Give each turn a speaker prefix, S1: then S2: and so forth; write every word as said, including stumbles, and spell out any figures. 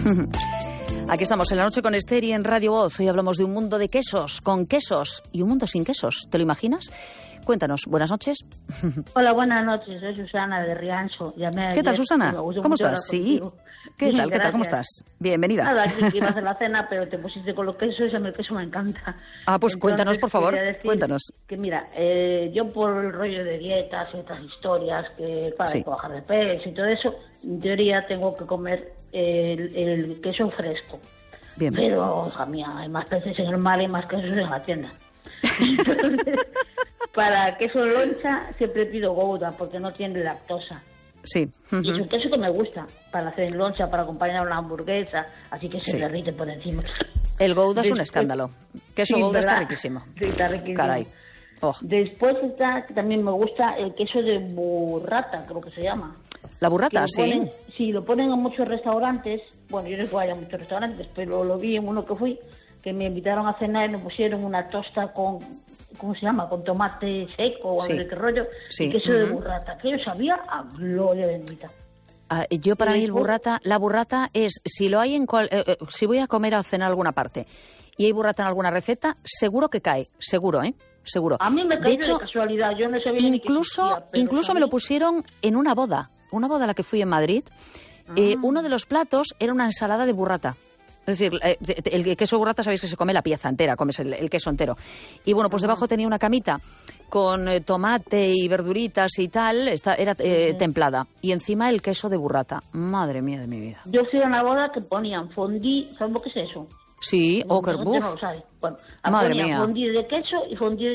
S1: Aquí estamos en La Noche con Esther y en Radio Voz. Hoy hablamos de un mundo de quesos, con quesos y un mundo sin quesos. ¿Te lo imaginas? Cuéntanos. Buenas noches.
S2: Hola, buenas noches. Soy Susana de Riancho. Llamé
S1: ¿Qué tal,
S2: ayer,
S1: Susana? ¿Cómo estás? Sí. ¿Qué
S2: Bien,
S1: tal? ¿Qué tal? ¿Cómo
S2: gracias.
S1: estás? Bienvenida.
S2: Nada, aquí que iba a hacer la cena, pero te pusiste con los quesos y a mí el queso me encanta.
S1: Ah, pues
S2: Entonces,
S1: cuéntanos, por favor.
S2: quería decir
S1: Cuéntanos.
S2: Que mira, eh, yo por el rollo de dietas y otras historias, que para
S1: Sí.
S2: bajar de peso y todo eso, en teoría tengo que comer el, el queso fresco.
S1: Bien.
S2: Pero, hija mía, hay más peces en el mar y más quesos en la tienda. Entonces, para queso loncha siempre pido Gouda porque no tiene lactosa.
S1: Sí.
S2: Y es un queso que me gusta para hacer en loncha, para acompañar una hamburguesa, así que se
S1: Sí.
S2: derrite por encima.
S1: El Gouda es un
S2: Después-
S1: escándalo. Queso
S2: Sí,
S1: Gouda está
S2: ¿verdad?
S1: riquísimo.
S2: Sí, está riquísimo.
S1: Caray. Oh.
S2: Después está, que también me gusta el queso de burrata, creo que se llama.
S1: La
S2: Que
S1: burrata,
S2: lo
S1: sí.
S2: ponen- sí, lo ponen en muchos restaurantes. Bueno, yo no es que vaya a muchos restaurantes, pero lo vi en uno que fui, que me invitaron a cenar y me pusieron una tosta con, ¿cómo se llama? Con tomate seco o
S1: Sí.
S2: no sé qué rollo,
S1: Sí.
S2: y queso de
S1: Ujú.
S2: burrata, que yo sabía a gloria bendita.
S1: Ah, yo para
S2: Y
S1: mí el
S2: después-
S1: burrata, la burrata es, si lo hay en cual, eh, eh, si voy a comer o cenar alguna parte y hay burrata en alguna receta, seguro que cae, seguro, ¿eh? Seguro.
S2: A mí me
S1: De
S2: cayó
S1: hecho,
S2: de casualidad, yo no sabía ni que
S1: incluso,
S2: existía, pero
S1: incluso me lo
S2: ¿sabes?
S1: pusieron en una boda, una boda a la que fui en Madrid. Eh,
S2: Ah.
S1: uno de los platos era una ensalada de burrata. Es decir, eh, el queso de burrata sabéis que se come la pieza entera, comes el, el queso entero. Y bueno, pues debajo tenía una camita con eh, tomate y verduritas y tal, esta, era eh, templada. Y encima el queso de burrata. Madre mía de mi vida.
S2: Yo fui a una boda que ponían fondue, ¿sabes lo que es eso?
S1: Sí,
S2: No,
S1: Oker,
S2: no,
S1: buf.
S2: no lo sabe. Bueno,
S1: Madre
S2: ponían
S1: mía.
S2: fondue de queso y fondue